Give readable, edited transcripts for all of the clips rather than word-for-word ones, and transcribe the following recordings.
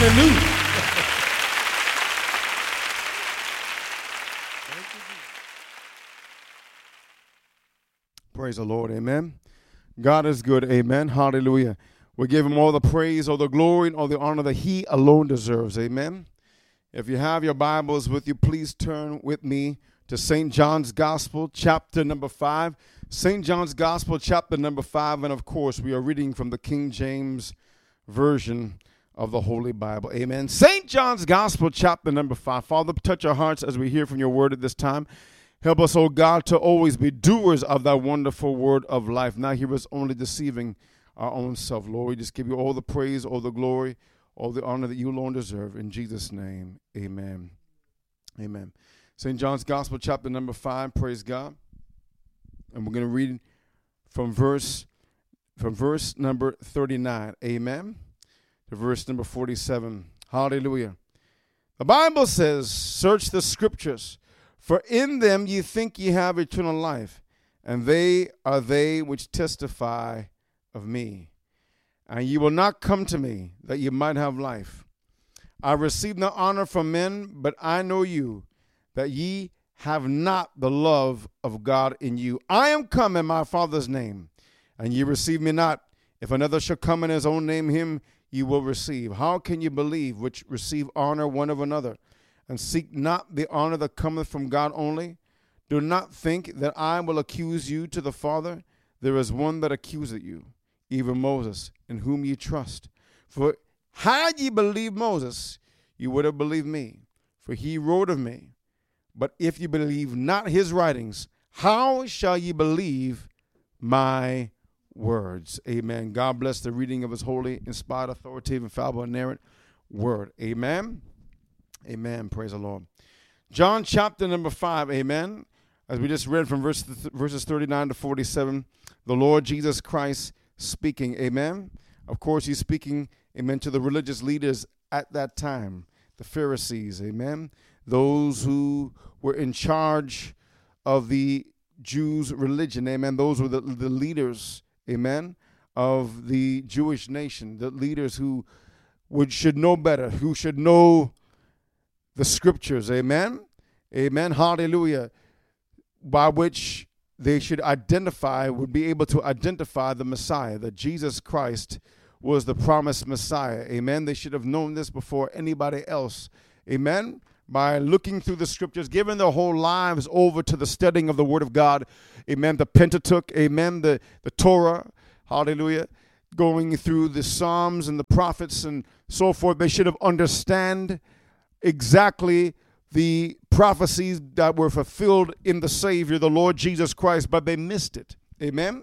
Hallelujah. Praise the Lord. Amen. God is good. Amen. Hallelujah. We give him all the praise, all the glory, and all the honor that he alone deserves. Amen. If you have your Bibles with you, please turn with me to St. John's Gospel, chapter number 5. St. John's Gospel, chapter number 5. And of course, we are reading from the King James Version of the Holy Bible. Amen. St. John's Gospel, chapter number 5. Father, touch our hearts as we hear from your word at this time. Help us, oh God, to always be doers of that wonderful word of life, not hearers only deceiving our own self. Lord, we just give you all the praise, all the glory, all the honor that you alone deserve. In Jesus' name, amen. Amen. St. John's Gospel, chapter number 5, praise God. And we're going to read from verse number 39, amen, to verse number 47. Hallelujah. The Bible says, search the scriptures, for in them ye think ye have eternal life, and they are they which testify of me. And ye will not come to me, that ye might have life. I receive no honor from men, but I know you, that ye have not the love of God in you. I am come in my Father's name, and ye receive me not. If another shall come in his own name, him ye will receive. How can ye believe which receive honor one of another, and seek not the honor that cometh from God only? Do not think that I will accuse you to the Father. There is one that accuseth you, even Moses, in whom ye trust. For had ye believed Moses, you would have believed me, for he wrote of me. But if ye believe not his writings, how shall ye believe my words? Amen. God bless the reading of his holy, inspired, authoritative, infallible, inerrant word. Amen. Amen. Praise the Lord. John chapter number 5. Amen. As we just read from verses 39 to 47, the Lord Jesus Christ speaking. Amen. Of course, he's speaking, amen, to the religious leaders at that time, the Pharisees. Amen. Those who were in charge of the Jews' religion. Amen. Those were the leaders, amen, of the Jewish nation, the leaders who should know better, who should know the scriptures. Amen. Amen. Hallelujah. By which they should would be able to identify the Messiah, that Jesus Christ was the promised Messiah. Amen. They should have known this before anybody else. Amen. By looking through the scriptures, giving their whole lives over to the studying of the Word of God. Amen. The Pentateuch. Amen. The Torah. Hallelujah. Going through the Psalms and the prophets and so forth. They should have understand exactly the prophecies that were fulfilled in the Savior, the Lord Jesus Christ, but they missed it. Amen.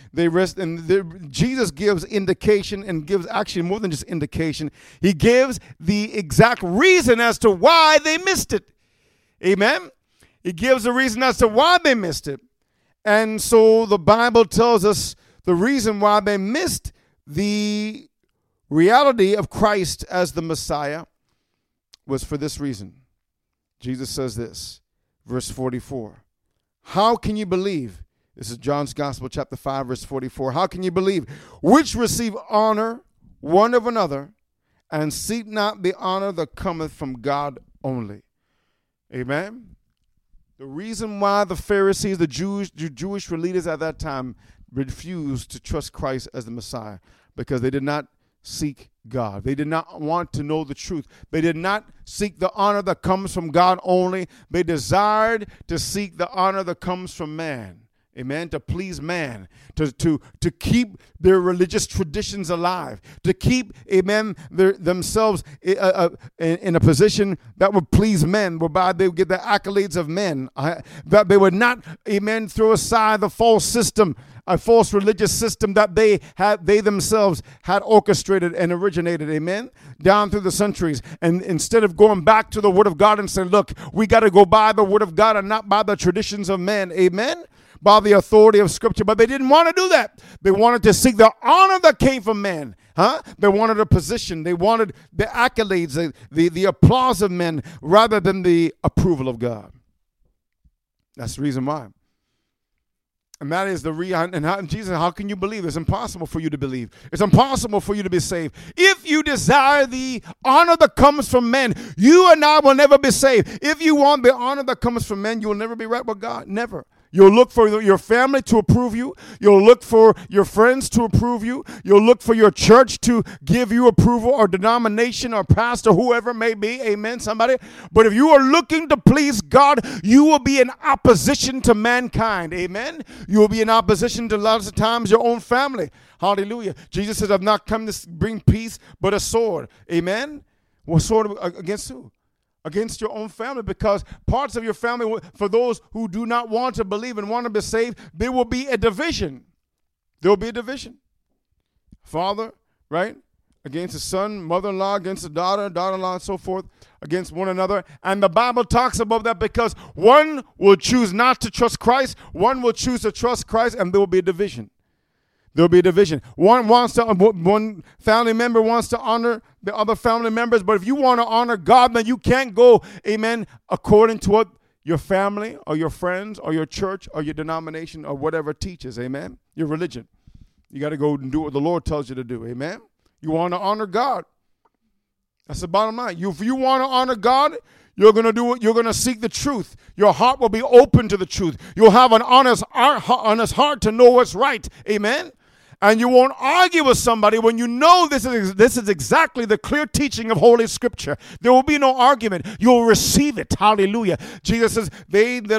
Jesus gives indication, and gives actually more than just indication. He gives the exact reason as to why they missed it. Amen. He gives the reason as to why they missed it. And so the Bible tells us the reason why they missed the reality of Christ as the Messiah was for this reason. Jesus says this, verse 44. How can you believe? This is John's Gospel, chapter 5, verse 44. How can you believe? Which receive honor one of another, and seek not the honor that cometh from God only. Amen. The reason why the Pharisees, the Jewish leaders at that time, refused to trust Christ as the Messiah, because they did not seek God. They did not want to know the truth. They did not seek the honor that comes from God only. They desired to seek the honor that comes from man. Amen. To please man, to keep their religious traditions alive, to keep, amen, themselves in a position that would please men, whereby they would get the accolades of men, that they would not, amen, throw aside the false system, a false religious system that they themselves had orchestrated and originated, amen, down through the centuries. And instead of going back to the Word of God and saying, look, we got to go by the Word of God and not by the traditions of men, amen, by the authority of Scripture. But they didn't want to do that. They wanted to seek the honor that came from man. They wanted a position. They wanted the accolades, the applause of men, rather than the approval of God. That's the reason why. And that is the and Jesus, how can you believe? It's impossible for you to believe. It's impossible for you to be saved. If you desire the honor that comes from men, you and I will never be saved. If you want the honor that comes from men, you will never be right with God. Never. You'll look for your family to approve you. You'll look for your friends to approve you. You'll look for your church to give you approval, or denomination or pastor, whoever it may be. Amen, somebody. But if you are looking to please God, you will be in opposition to mankind. Amen. You will be in opposition to lots of times your own family. Hallelujah. Jesus says, I've not come to bring peace, but a sword. Amen. What sword against who? Against your own family, because parts of your family, for those who do not want to believe and want to be saved, there will be a division. There will be a division. Father, right, against the son, mother-in-law against the daughter, daughter-in-law, and so forth, against one another. And the Bible talks about that because one will choose not to trust Christ, one will choose to trust Christ, and there will be a division. There'll be a division. One family member wants to honor the other family members, but if you want to honor God, then you can't go, amen, according to what your family or your friends or your church or your denomination or whatever teaches, amen, your religion. You got to go and do what the Lord tells you to do, amen. You want to honor God. That's the bottom line. If you want to honor God, you're going to do it. You're going to seek the truth. Your heart will be open to the truth. You'll have an honest heart to know what's right, amen. And you won't argue with somebody when you know this is exactly the clear teaching of Holy Scripture. There will be no argument. You'll receive it. Hallelujah. Jesus says, they that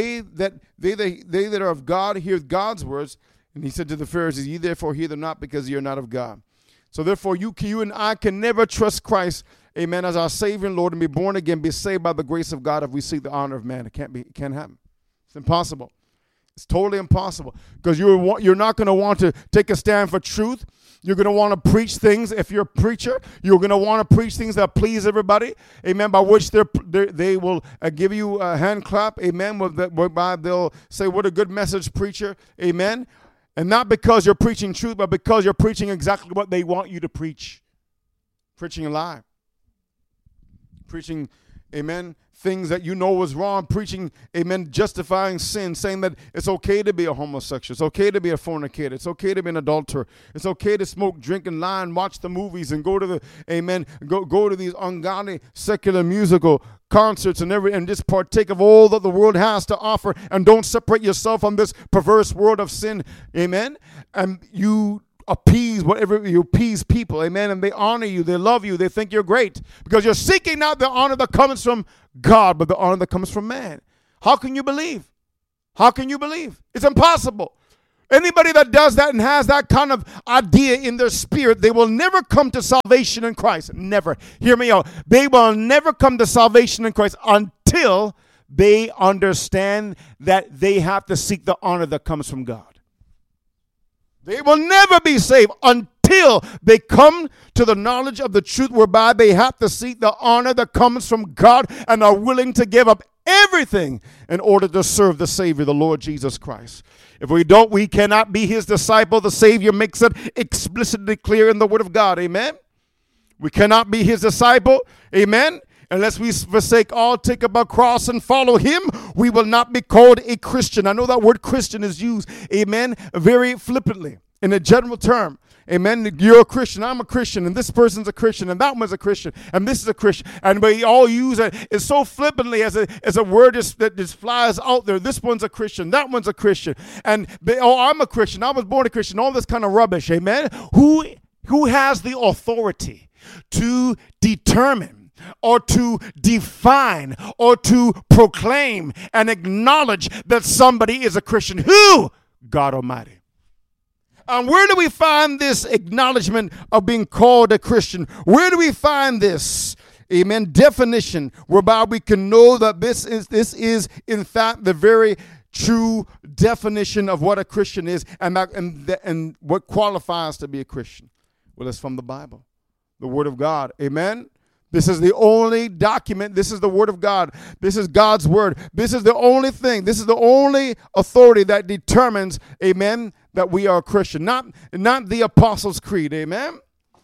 are of God hear God's words. And he said to the Pharisees, ye therefore hear them not, because ye are not of God. So therefore you and I can never trust Christ, amen, as our Savior and Lord, and be born again, be saved by the grace of God if we seek the honor of man. It can't happen. It's impossible. It's totally impossible, because you're not going to want to take a stand for truth. You're going to want to preach things. If you're a preacher, you're going to want to preach things that please everybody, amen, by which they will give you a hand clap, amen, whereby they'll say, what a good message, preacher, amen. And not because you're preaching truth, but because you're preaching exactly what they want you to preach. Preaching a lie. Preaching, amen, things that you know was wrong, preaching, amen, justifying sin, saying that it's okay to be a homosexual, it's okay to be a fornicator, it's okay to be an adulterer, it's okay to smoke, drink, and lie, and watch the movies, and go to go to these ungodly secular musical concerts and just partake of all that the world has to offer, and don't separate yourself from this perverse world of sin, amen. And you appease people, amen, and they honor you, they love you, they think you're great, because you're seeking not the honor that comes from God, but the honor that comes from man. How can you believe? How can you believe? It's impossible. Anybody that does that and has that kind of idea in their spirit, they will never come to salvation in Christ. Never. Hear me out. They will never come to salvation in Christ until they understand that they have to seek the honor that comes from God. They will never be saved until they come to the knowledge of the truth, whereby they have to seek the honor that comes from God and are willing to give up everything in order to serve the Savior, the Lord Jesus Christ. If we don't, we cannot be his disciple. The Savior makes it explicitly clear in the Word of God. Amen. We cannot be his disciple. Amen. Unless we forsake all, take up our cross and follow him, we will not be called a Christian. I know that word Christian is used, amen, very flippantly in a general term. Amen. You're a Christian, I'm a Christian, and this person's a Christian, and that one's a Christian, and this is a Christian. And we all use it so flippantly as a word that just flies out there. This one's a Christian, that one's a Christian. And, I'm a Christian, I was born a Christian, all this kind of rubbish, amen. Who has the authority to determine or to define or to proclaim and acknowledge that somebody is a Christian? Who? God Almighty. And where do we find this acknowledgement of being called a Christian? Where do we find this, amen, definition whereby we can know that this is in fact the very true definition of what a Christian is and what qualifies to be a Christian? Well, it's from the Bible, the Word of God. Amen. This is the only document. This is the Word of God. This is God's Word. This is the only thing. This is the only authority that determines, amen, that we are a Christian. Not the Apostles' Creed, amen.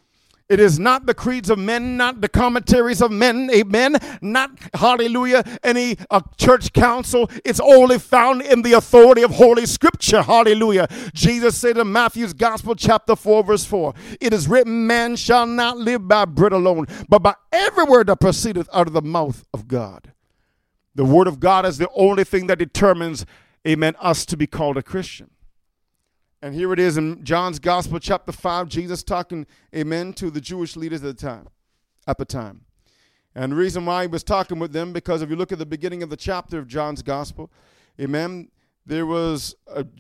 It is not the creeds of men, not the commentaries of men, amen, not, hallelujah, any church council. It's only found in the authority of Holy Scripture, hallelujah. Jesus said in Matthew's Gospel, chapter 4, verse 4, it is written, man shall not live by bread alone, but by every word that proceedeth out of the mouth of God. The word of God is the only thing that determines, amen, us to be called a Christian. And here it is in John's Gospel, chapter 5, Jesus talking, amen, to the Jewish leaders at the time. And the reason why he was talking with them, because if you look at the beginning of the chapter of John's Gospel, amen, there was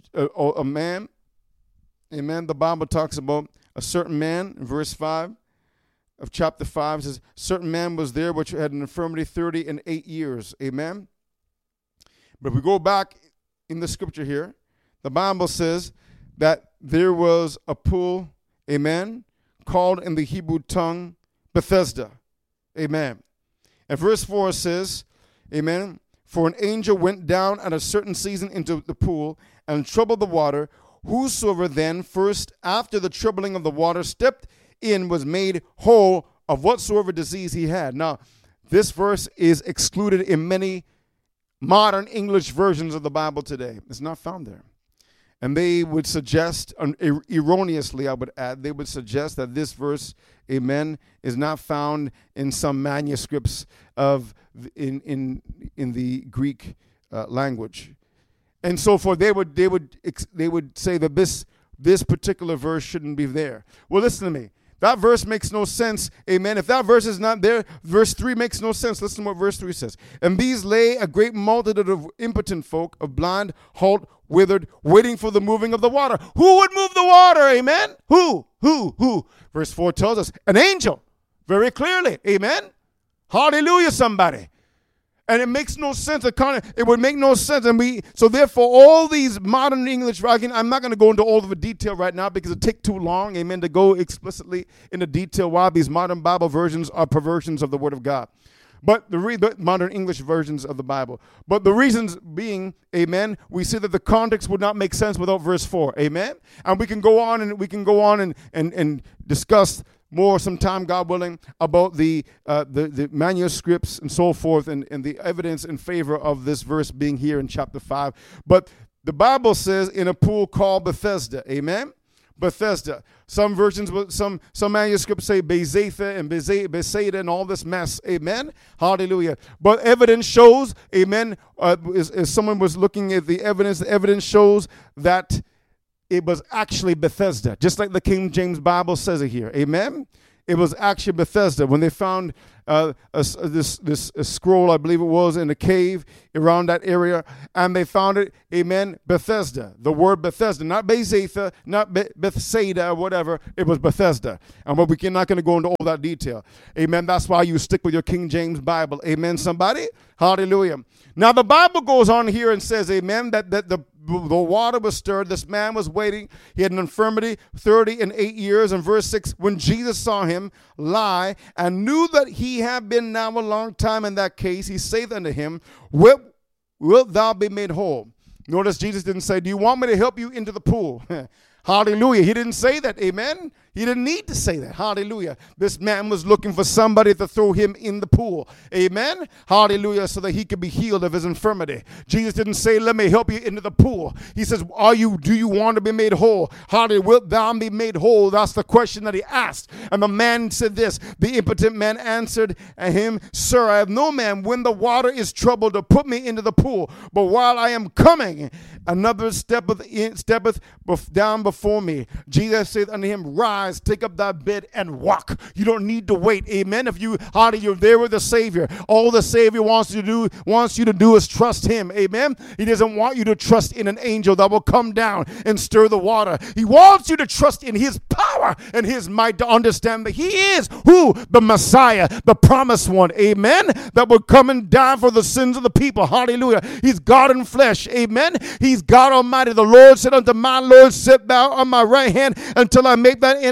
a man, amen, the Bible talks about a certain man in verse 5 of chapter 5, says, certain man was there which had an infirmity 38 years, amen. But if we go back in the scripture here, the Bible says that there was a pool, amen, called in the Hebrew tongue Bethesda, amen. And verse 4 says, amen, for an angel went down at a certain season into the pool and troubled the water. Whosoever then first after the troubling of the water stepped in was made whole of whatsoever disease he had. Now, this verse is excluded in many modern English versions of the Bible today. It's not found there. And they would suggest, erroneously I would add, they would suggest that this verse, amen, is not found in some manuscripts of in the Greek language. And so forth. They would say that this particular verse shouldn't be there. Well, listen to me. That verse makes no sense, amen. If that verse is not there, verse 3 makes no sense. Listen to what verse 3 says. And these lay a great multitude of impotent folk, of blind, halt, withered, waiting for the moving of the water. Who would move the water, amen? Who? Verse 4 tells us, an angel, very clearly, amen. Hallelujah, somebody. And it makes no sense. It would make no sense. So therefore, all these modern English writing, I'm not going to go into all of the detail right now because it take too long, amen, to go explicitly into detail why these modern Bible versions are perversions of the Word of God. But the modern English versions of the Bible. But the reasons being, amen, we see that the context would not make sense without verse 4, amen? And we can go on and discuss more sometime, God willing, about the manuscripts and so forth and the evidence in favor of this verse being here in chapter 5. But the Bible says in a pool called Bethesda, amen? Bethesda. Some versions, some manuscripts say Bethesda and Bethsaida and all this mess, amen? Hallelujah. But evidence shows, amen, as someone was looking at the evidence shows that it was actually Bethesda, just like the King James Bible says it here. Amen? It was actually Bethesda. When they found this scroll, I believe it was, in a cave around that area, and they found it, amen, Bethesda. The word Bethesda, not Bethsaida, not Bethsaida or whatever. It was Bethesda. And we're not going to go into all that detail. Amen? That's why you stick with your King James Bible. Amen, somebody? Hallelujah. Now, the Bible goes on here and says, amen, that the water was stirred. This man was waiting. He had an infirmity 38 years. In verse 6, when Jesus saw him lie and knew that he had been now a long time in that case, he saith unto him, wilt thou be made whole? Notice Jesus didn't say, do you want me to help you into the pool? Hallelujah. He didn't say that. Amen. He didn't need to say that. Hallelujah. This man was looking for somebody to throw him in the pool. Amen. Hallelujah. So that he could be healed of his infirmity. Jesus didn't say, let me help you into the pool. He says, do you want to be made whole? Hallelujah. Wilt thou be made whole? That's the question that he asked. And the man said this, the impotent man answered him, Sir, I have no man when the water is troubled to put me into the pool. But while I am coming, another steppeth down before me. Jesus said unto him, Rise, take up thy bed and walk. You don't need to wait. Amen. If you're there with the Savior, all the Savior wants you to do is trust him. Amen. He doesn't want you to trust in an angel that will come down and stir the water. He wants you to trust in his power and his might to understand that he is who? The Messiah, the promised one. Amen. That will come and die for the sins of the people. Hallelujah. He's God in flesh. Amen. He's God Almighty. The Lord said unto my Lord, sit thou on my right hand until I make that enemy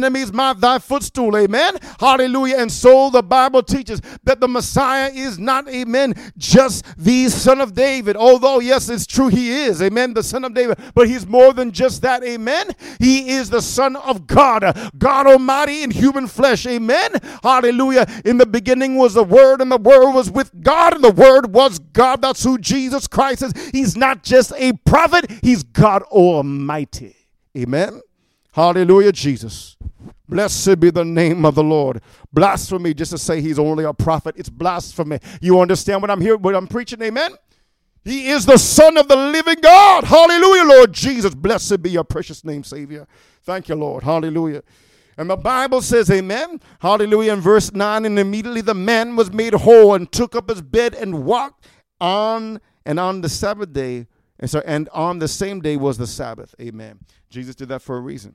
enemies thy footstool. Amen. Hallelujah. And so the Bible teaches that the Messiah is not, amen, just the son of David. Although, yes, it's true he is, amen, the son of David. But he's more than just that, amen. He is the Son of God, God Almighty in human flesh, amen. Hallelujah. In the beginning was the Word, and the Word was with God, and the Word was God. That's who Jesus Christ is. He's not just a prophet, he's God Almighty. Amen. Hallelujah, Jesus. Blessed be the name of the Lord. Blasphemy just to say he's only a prophet. It's blasphemy. You understand what I'm preaching? Amen. He is the Son of the living God. Hallelujah, Lord Jesus. Blessed be your precious name, Savior. Thank you, Lord. Hallelujah. And the Bible says, amen, hallelujah, in verse 9, and immediately the man was made whole and took up his bed and walked on, and on the Sabbath day, and on the same day was the Sabbath. Amen. Jesus did that for a reason.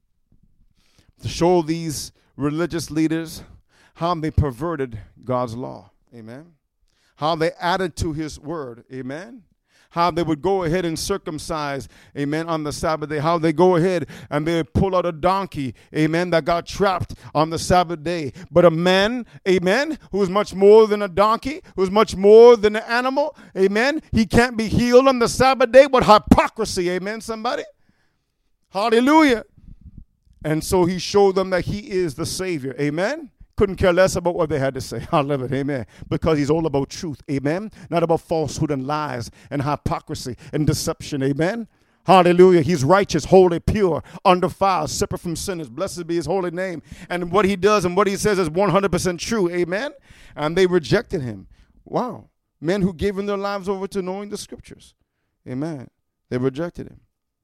To show these religious leaders how they perverted God's law. Amen. How they added to his word. Amen. How they would go ahead and circumcise, amen, on the Sabbath day. How they go ahead and they pull out a donkey, amen, that got trapped on the Sabbath day. But a man, amen, who is much more than a donkey, who is much more than an animal, amen, he can't be healed on the Sabbath day. What hypocrisy, amen, somebody? Hallelujah. And so he showed them that he is the Savior, amen. Couldn't care less about what they had to say. I love it, amen. Because he's all about truth, amen. Not about falsehood and lies and hypocrisy and deception, amen. Hallelujah. He's righteous, holy, pure, undefiled, separate from sinners. Blessed be his holy name. And what he does and what he says is 100% true, amen. And they rejected him. Wow. Men who gave their lives over to knowing the scriptures, amen. They rejected him.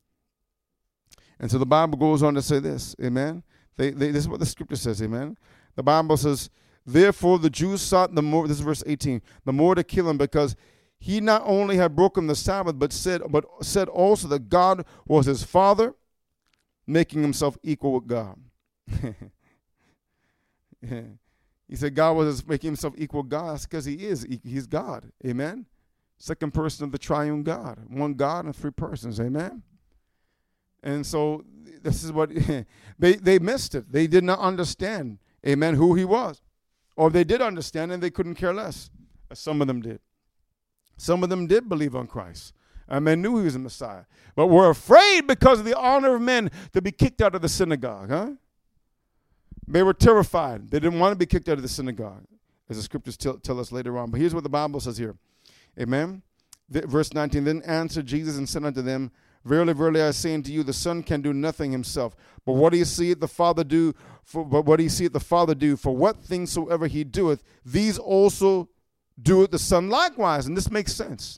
And so the Bible goes on to say this, amen. This is what the scripture says, amen. The Bible says, therefore the Jews sought the more, this is verse 18, the more to kill him, because he not only had broken the Sabbath, but said also that God was his father, making himself equal with God. He said God was making himself equal with God. That's because he's God. Amen. Second person of the triune God. One God and three persons. Amen. And so this is what they missed it. They did not understand, amen, who he was. Or they did understand and they couldn't care less. Some of them did. Some of them did believe on Christ. And they knew he was the Messiah. But were afraid because of the honor of men to be kicked out of the synagogue. Huh? They were terrified. They didn't want to be kicked out of the synagogue, as the scriptures tell us later on. But here's what the Bible says here. Amen. Verse 19, then answered Jesus and said unto them, verily, verily, I say unto you, the Son can do nothing himself, but what he seeth the Father do, for what things soever he doeth, these also doeth the Son likewise. And this makes sense.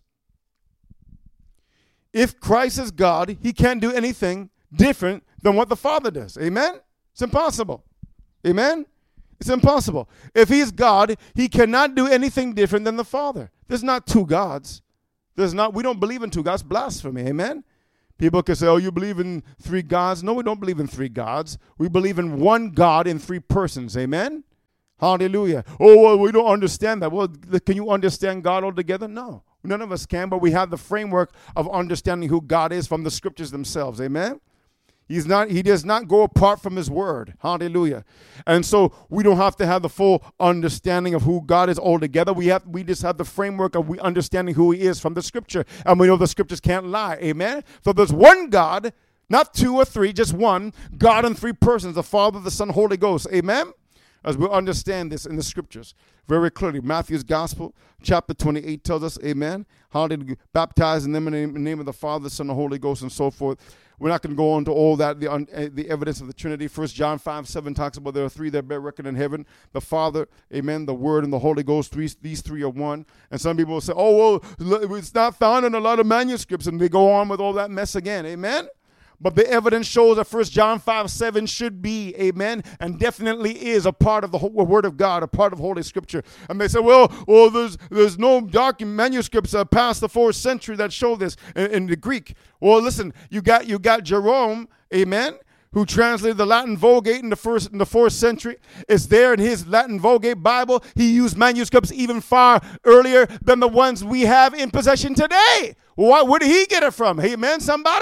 If Christ is God, he can't do anything different than what the Father does. Amen? It's impossible. Amen? It's impossible. If he's God, he cannot do anything different than the Father. There's not two gods. We don't believe in two gods. Blasphemy. Amen? People can say, oh, you believe in three gods. No, we don't believe in three gods. We believe in one God in three persons. Amen? Hallelujah. Oh, well, we don't understand that. Well, can you understand God altogether? No. None of us can, but we have the framework of understanding who God is from the scriptures themselves. Amen? He does not go apart from his word. Hallelujah. And so we don't have to have the full understanding of who God is altogether. We just have the framework of understanding who he is from the scripture. And we know the scriptures can't lie. Amen. So there's one God, not two or three, just one God in three persons, the Father, the Son, Holy Ghost. Amen. As we understand this in the scriptures very clearly. Matthew's Gospel, chapter 28 tells us, amen, how to baptize in them in the name of the Father, the Son, the Holy Ghost, and so forth. We're not going to go on to all that, the evidence of the Trinity. 1 John 5:7 talks about there are three that bear record in heaven. The Father, amen, the Word, and the Holy Ghost. These three are one. And some people will say, oh, well, it's not found in a lot of manuscripts. And they go on with all that mess again. Amen? But the evidence shows that 1 John 5:7 should be, amen, and definitely is a part of the Word of God, a part of Holy Scripture. And they say, well, there's no manuscripts past the 4th century that show this in the Greek. Well, listen, you got Jerome, amen, who translated the Latin Vulgate in the 4th century. It's there in his Latin Vulgate Bible. He used manuscripts even far earlier than the ones we have in possession today. Where did he get it from? Amen, somebody?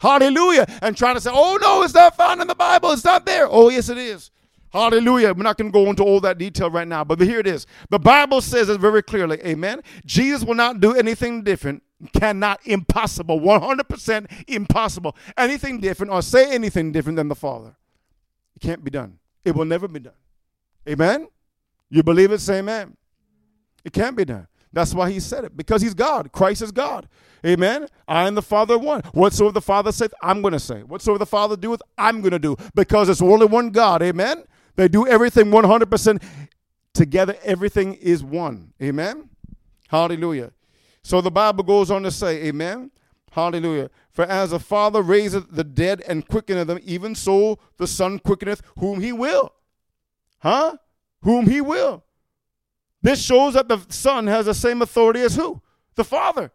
Hallelujah. And trying to say, oh, no, it's not found in the Bible. It's not there. Oh, yes, it is. Hallelujah. We're not going to go into all that detail right now, but here it is. The Bible says it very clearly. Amen. Jesus will not do anything different. Cannot, impossible, 100% impossible. Anything different or say anything different than the Father. It can't be done. It will never be done. Amen. You believe it? Say amen. It can't be done. That's why he said it, because he's God. Christ is God. Amen. I and the Father are one. Whatsoever the Father saith, I'm going to say. Whatsoever the Father doeth, I'm going to do, because it's only one God. Amen. They do everything 100% together. Everything is one. Amen. Hallelujah. So the Bible goes on to say, amen. Hallelujah. For as the Father raiseth the dead and quickeneth them, even so the Son quickeneth whom he will. Whom he will. This shows that the Son has the same authority as who? The Father.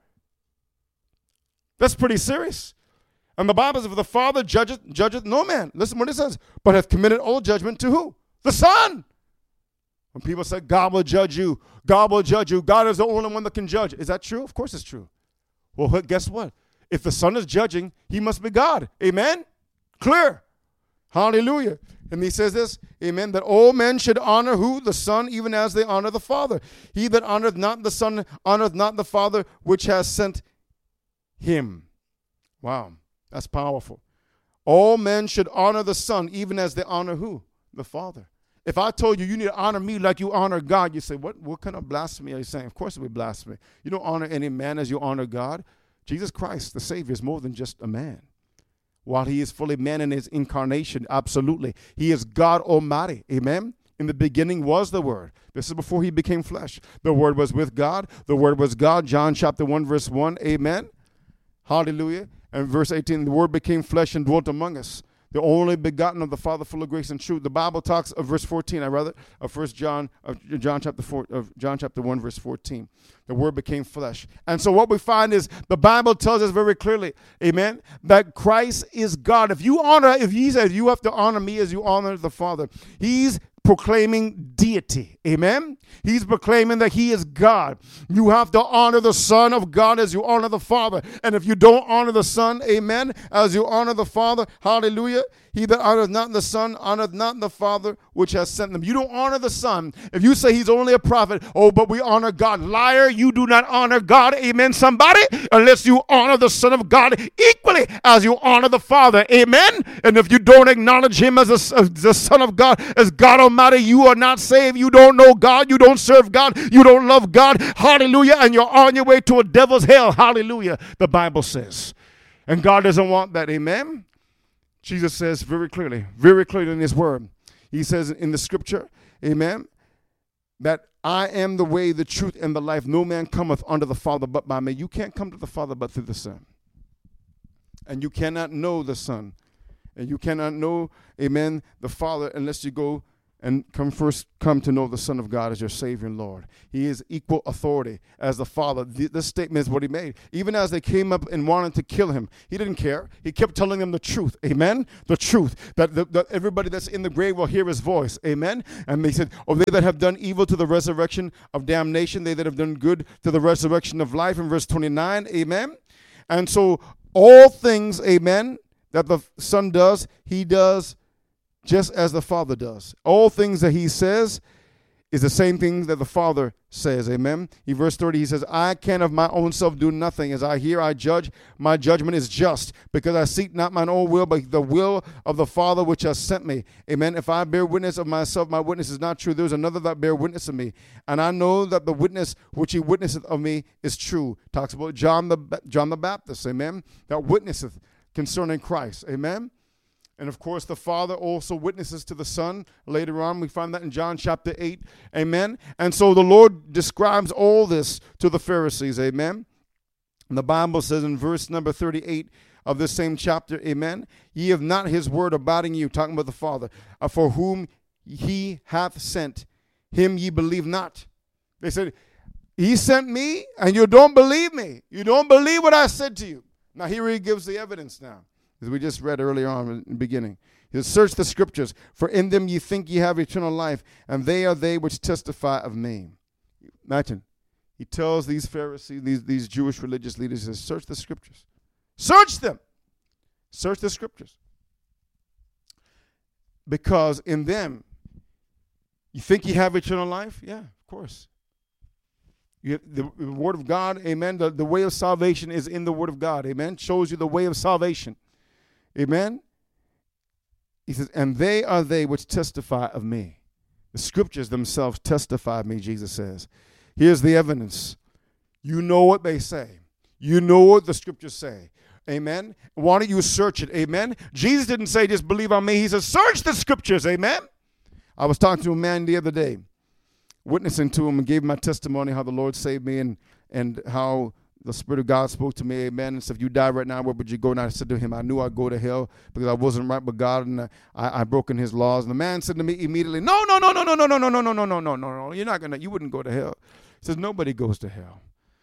That's pretty serious. And the Bible says, for the Father judgeth no man. Listen what it says. But hath committed all judgment to who? The Son. When people say, God will judge you. God will judge you. God is the only one that can judge. Is that true? Of course it's true. Well, guess what? If the Son is judging, he must be God. Amen? Clear. Hallelujah. And he says this, amen, that all men should honor who? The Son, even as they honor the Father. He that honoreth not the Son honoreth not the Father which has sent him. Wow, that's powerful. All men should honor the Son, even as they honor who? The Father. If I told you need to honor me like you honor God, you say, what kind of blasphemy are you saying? Of course it would be blasphemy. You don't honor any man as you honor God. Jesus Christ, the Savior, is more than just a man. While he is fully man in his incarnation, absolutely. He is God Almighty. Amen. In the beginning was the Word. This is before he became flesh. The Word was with God. The Word was God. John chapter 1, verse 1. Amen. Hallelujah. And verse 18, the Word became flesh and dwelt among us. The only begotten of the Father, full of grace and truth. The Bible talks of verse 14, of John chapter 1, verse 14. The Word became flesh. And so what we find is the Bible tells us very clearly, amen, that Christ is God. If he says you have to honor me as you honor the Father, he's proclaiming deity. Amen. He's proclaiming that he is God. You have to honor the Son of God as you honor the Father. And if you don't honor the Son, amen, as you honor the Father, hallelujah, he that honoreth not the Son honoreth not the Father which has sent them. You don't honor the Son. If you say he's only a prophet, oh, but we honor God. Liar, you do not honor God, amen, somebody, unless you honor the Son of God equally as you honor the Father, amen. And if you don't acknowledge him as the Son of God, as God Almighty, you are not saved. You don't know God. You don't serve God. You don't love God. Hallelujah. And you're on your way to a devil's hell. Hallelujah. The Bible says. And God doesn't want that. Amen. Jesus says very clearly in his word. He says in the scripture, amen, that I am the way, the truth, and the life. No man cometh unto the Father but by me. You can't come to the Father but through the Son. And you cannot know the Son. And you cannot know, amen, the Father unless you go and come to know the Son of God as your Savior and Lord. He is equal authority as the Father. This statement is what he made. Even as they came up and wanted to kill him, he didn't care. He kept telling them the truth. Amen? The truth. That everybody that's in the grave will hear his voice. Amen? And they said, oh, they that have done evil to the resurrection of damnation, they that have done good to the resurrection of life, in verse 29. Amen? And so all things, amen, that the Son does, he does just as the Father does. All things that he says is the same thing that the Father says. Amen. In verse 30, he says, I can of my own self do nothing. As I hear, I judge. My judgment is just, because I seek not mine own will, but the will of the Father which has sent me. Amen. If I bear witness of myself, my witness is not true. There is another that bear witness of me. And I know that the witness which he witnesseth of me is true. Talks about John the Baptist. Amen. That witnesseth concerning Christ. Amen. And of course, the Father also witnesses to the Son. Later on, we find that in John chapter 8. Amen. And so the Lord describes all this to the Pharisees. Amen. And the Bible says in verse number 38 of this same chapter, amen, ye have not his word abiding in you, talking about the Father, for whom he hath sent, him ye believe not. They said, he sent me, and you don't believe me. You don't believe what I said to you. Now here he gives the evidence now. As we just read earlier on in the beginning. He says, search the scriptures, for in them ye think ye have eternal life, and they are they which testify of me. Imagine, he tells these Pharisees, these Jewish religious leaders, he says, search the scriptures. Search them. Search the scriptures. Because in them, you think you have eternal life? Yeah, of course. The Word of God, amen. The way of salvation is in the Word of God, amen. Shows you the way of salvation, amen. He says, and they are they which testify of me. The scriptures themselves testify of me, Jesus says. Here's the evidence. You know what they say. You know what the scriptures say. Amen. Why don't you search it? Amen. Jesus didn't say just believe on me. He says search the scriptures. Amen. I was talking to a man the other day, witnessing to him and gave my testimony how the Lord saved me and how the Spirit of God spoke to me. Amen. And said, if you die right now, where would you go? And I said to him, I knew I'd go to hell because I wasn't right with God and I broken his laws. And the man said to me immediately, no. You wouldn't go to hell. He says, nobody goes to hell.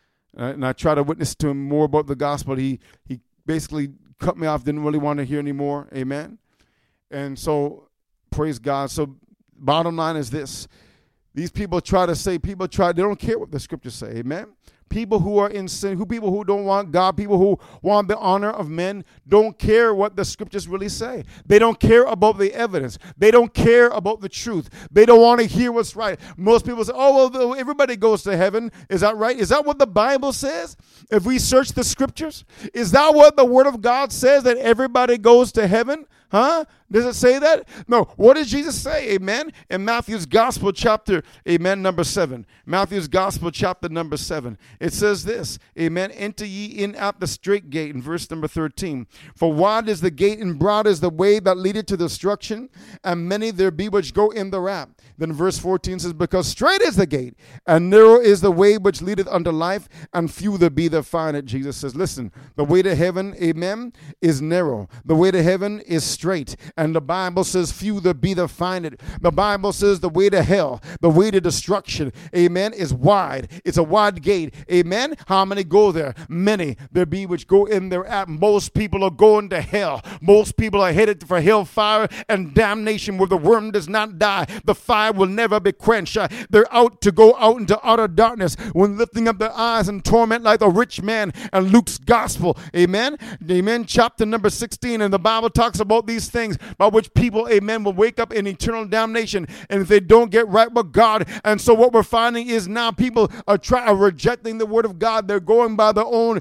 And I tried to witness to him more about the gospel. He basically cut me off, didn't really want to hear anymore. Amen. And so, praise God. So, bottom line is this. These people they don't care what the scriptures say. Amen. People who are in sin, people who don't want God, people who want the honor of men, don't care what the scriptures really say. They don't care about the evidence. They don't care about the truth. They don't want to hear what's right. Most people say, oh, well, everybody goes to heaven. Is that right? Is that what the Bible says? If we search the scriptures, is that what the Word of God says, that everybody goes to heaven? Huh? Does it say that? No. What does Jesus say? Amen. In Matthew's Gospel chapter, amen, number 7. Matthew's Gospel chapter number 7. It says this, amen, enter ye in at the straight gate, in verse number 13. For wide is the gate and broad is the way that leadeth to destruction, and many there be which go in thereat. Then verse 14 says, because straight is the gate, and narrow is the way which leadeth unto life, and few there be that find it. Jesus says, listen, the way to heaven, amen, is narrow. The way to heaven is straight. And the Bible says, few there be that find it. The Bible says the way to hell, the way to destruction, amen, is wide. It's a wide gate, amen. How many go there? Many there be which go in there at. Most people are going to hell. Most people are headed for hellfire and damnation where the worm does not die. The fire will never be quenched. They're out to go out into utter darkness when lifting up their eyes in torment like the rich man. And Luke's gospel, amen, amen, chapter number 16, and the Bible talks about these things by which people, amen, will wake up in eternal damnation and if they don't get right with God. And so what we're finding is now people are rejecting the Word of God. They're going by their own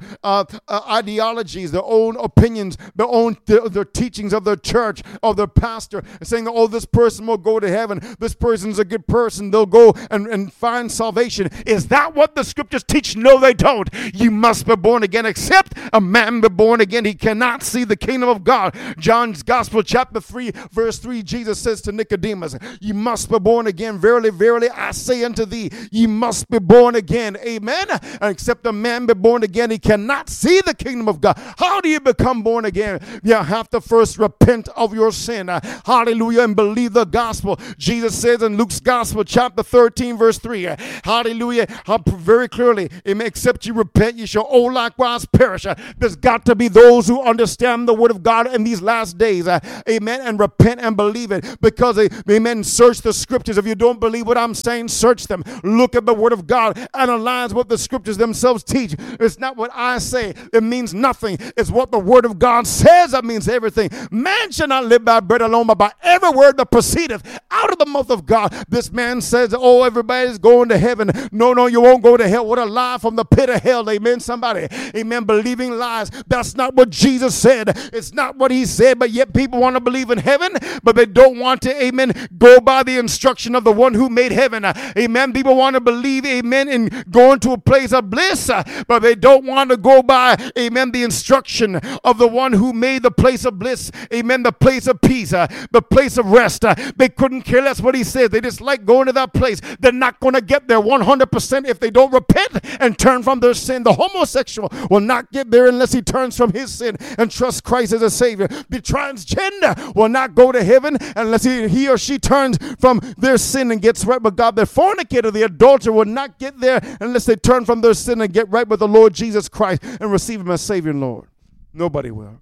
ideologies, their own opinions, their teachings of their church, of their pastor, saying, oh, this person will go to heaven. This person's a good person. They'll go and find salvation. Is that what the scriptures teach? No, they don't. You must be born again. Except a man be born again, he cannot see the kingdom of God. John's Gospel, chapter 3, verse 3, Jesus says to Nicodemus, you must be born again. Verily, verily, I say unto thee, you must be born again. Amen. And except a man be born again, he cannot see the kingdom of God. How do you become born again? You have to first repent of your sin. Hallelujah. And believe the gospel. Jesus says in Luke's Gospel, chapter 13, verse 3, hallelujah, very clearly, except you repent, you shall all likewise perish. There's got to be those who understand the Word of God in these last days. Amen. And repent and believe it. Because, amen, search the scriptures. If you don't believe what I'm saying, search them. Look at the Word of God. Analyze what the scriptures themselves teach. It's not what I say. It means nothing. It's what the Word of God says. That means everything. Man shall not live by bread alone, but by every word that proceedeth out of the mouth of God. This man says, oh, everybody's going to heaven. No, you won't go to hell. What a lie from the pit of hell. Amen, somebody. Amen, believing lies. That's not what Jesus said. It's not what he said, but yet people want to believe in heaven, but they don't want to, amen, go by the instruction of the one who made heaven. Amen. People want to believe, amen, in going to a place of bliss, but they don't want to go by, amen, the instruction of the one who made the place of bliss. Amen. The place of peace, the place of rest. They couldn't care less what he said. They just like going to that place. They're not going to get there 100% if they don't repent and turn from their sin. The homosexual will not get there unless he turns from his sin and trusts Christ as a Savior. The transgender will not go to heaven unless he or she turns from their sin and gets right with God. The fornicator, the adulterer will not get there unless they turn from their sin and get right with the Lord Jesus Christ and receive him as Savior and Lord. Nobody will.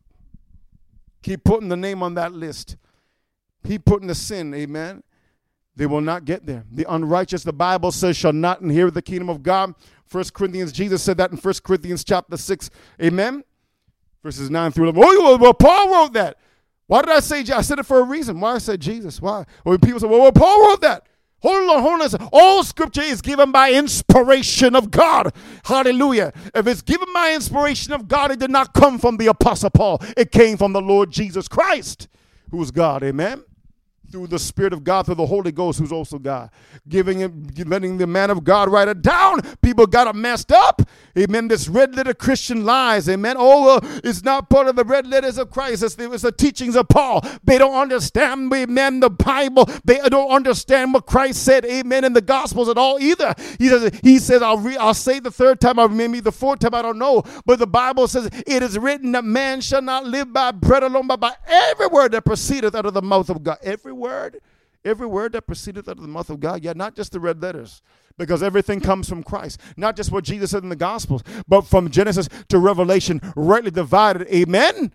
Keep putting the name on that list. Keep putting the sin, amen. They will not get there. The unrighteous, the Bible says, shall not inherit the kingdom of God. 1 Corinthians, Jesus said that in 1 Corinthians chapter 6, amen. Verses 9 through 11. Oh, well, Paul wrote that. Why did I say, I said it for a reason. Why I said Jesus? Why? Well, people say, well, Paul wrote that. Hold on. All scripture is given by inspiration of God. Hallelujah. If it's given by inspiration of God, it did not come from the Apostle Paul. It came from the Lord Jesus Christ, who is God. Amen. Through the Spirit of God, through the Holy Ghost, who's also God. Letting the man of God write it down. People got it messed up. Amen. This red letter Christian lies. Amen. It's not part of the red letters of Christ. It's the teachings of Paul. They don't understand, amen, the Bible. They don't understand what Christ said, amen, in the Gospels at all either. He says, I'll say the third time, or maybe the fourth time, I don't know. But the Bible says, it is written that man shall not live by bread alone, but by every word that proceedeth out of the mouth of God. Every word that proceedeth out of the mouth of God. Yeah, not just the red letters, because everything comes from Christ. Not just what Jesus said in the Gospels, but from Genesis to Revelation, rightly divided. Amen?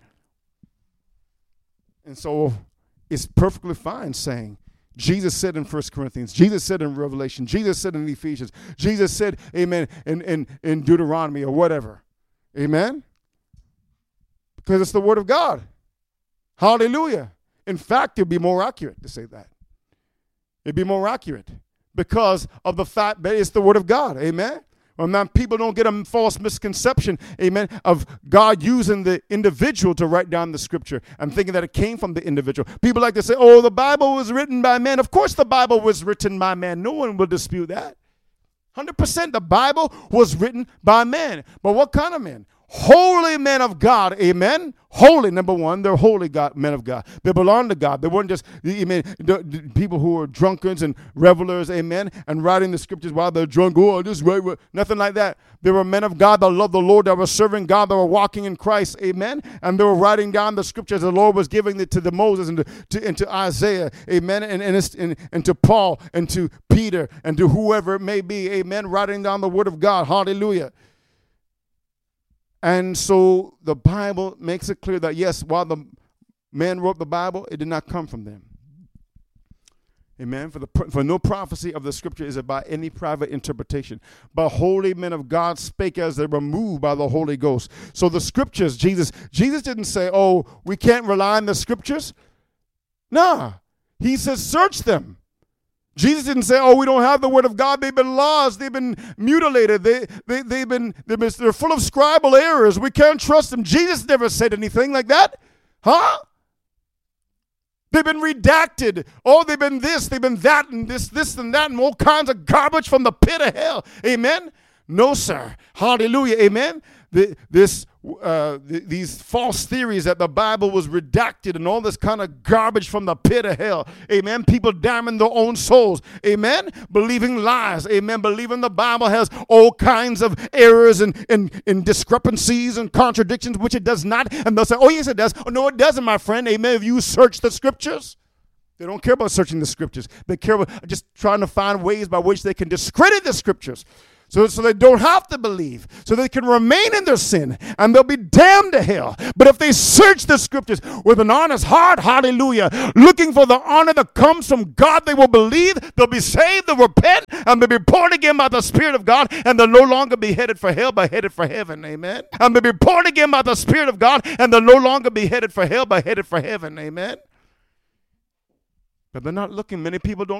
And so it's perfectly fine saying, Jesus said in 1 Corinthians, Jesus said in Revelation, Jesus said in Ephesians, Jesus said, amen, in Deuteronomy or whatever. Amen? Because it's the Word of God. Hallelujah. In fact, it'd be more accurate to say that. It'd be more accurate because of the fact that it's the Word of God. Amen? Well, now people don't get a false misconception, amen, of God using the individual to write down the scripture and thinking that it came from the individual. People like to say, oh, the Bible was written by man. Of course the Bible was written by man. No one will dispute that. 100% the Bible was written by man. But what kind of men? Holy men of God, amen. Holy, number one, they're holy men of God. They belong to God. They weren't just, amen, the people who were drunkards and revelers, amen, and writing the scriptures while they're drunk. Oh, this way, nothing like that. They were men of God that loved the Lord, that were serving God, that were walking in Christ, amen, and they were writing down the scriptures the Lord was giving it to Moses and to Isaiah, amen, and to Paul and to Peter and to whoever it may be, amen, writing down the word of God. Hallelujah. And so the Bible makes it clear that, yes, while the man wrote the Bible, it did not come from them. Amen. For no prophecy of the scripture is it by any private interpretation. But holy men of God spake as they were moved by the Holy Ghost. So the scriptures, Jesus didn't say, oh, we can't rely on the scriptures. Nah. He says, search them. Jesus didn't say, oh, we don't have the word of God. They've been lost. They've been mutilated. They're full of scribal errors. We can't trust them. Jesus never said anything like that. Huh? They've been redacted. Oh, they've been this, they've been that, and this and that, and all kinds of garbage from the pit of hell. Amen? No, sir. Hallelujah. Amen? These false theories that the Bible was redacted and all this kind of garbage from the pit of hell. Amen. People damning their own souls. Amen. Believing lies. Amen. Believing the Bible has all kinds of errors and discrepancies and contradictions, which it does not. And they'll say, oh, yes, it does. Oh, no, it doesn't, my friend. Amen. If you search the scriptures, they don't care about searching the scriptures. They care about just trying to find ways by which they can discredit the scriptures. So they don't have to believe, so they can remain in their sin, and they'll be damned to hell. But if they search the scriptures with an honest heart, hallelujah, looking for the honor that comes from God, they will believe, they'll be saved, they'll repent, and they'll be born again by the Spirit of God, and they'll no longer be headed for hell, but headed for heaven, amen? And they'll be born again by the Spirit of God, and they'll no longer be headed for hell, but headed for heaven, amen? But they're not looking. Many people don't